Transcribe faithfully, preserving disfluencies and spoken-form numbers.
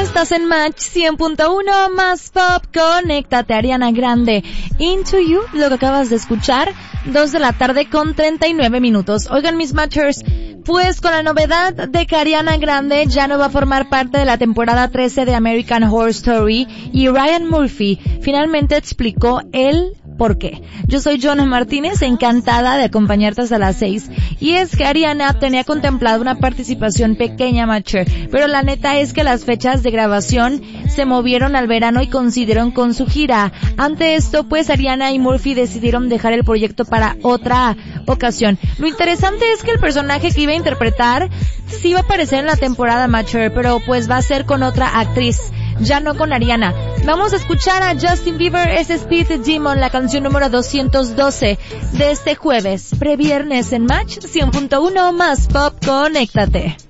Estás en Match cien punto uno más pop. Conéctate, Ariana Grande. Into You, lo que acabas de escuchar, dos de la tarde con treinta y nueve minutos. Oigan, mis Matchers, pues con la novedad de que Ariana Grande ya no va a formar parte de la temporada trece de American Horror Story, y Ryan Murphy finalmente explicó el por qué. Yo soy Jonah Martínez, encantada de acompañarte hasta las seis. Y es que Ariana tenía contemplado una participación pequeña, Matcher, pero la neta es que las fechas de grabación se movieron al verano y coincidieron con su gira. Ante esto, pues Ariana y Murphy decidieron dejar el proyecto para otra ocasión. Lo interesante es que el personaje que iba a interpretar sí va a aparecer en la temporada, Matcher, pero pues va a ser con otra actriz, ya no con Ariana. Vamos a escuchar a Justin Bieber, es Speed Demon, la canción número doscientos doce de este jueves, previernes en Match cien punto uno más pop. Conéctate.